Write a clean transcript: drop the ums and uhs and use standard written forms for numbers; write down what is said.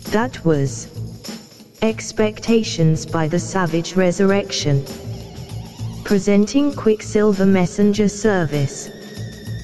That was Expectations by the Savage Resurrection, presenting Quicksilver Messenger Service.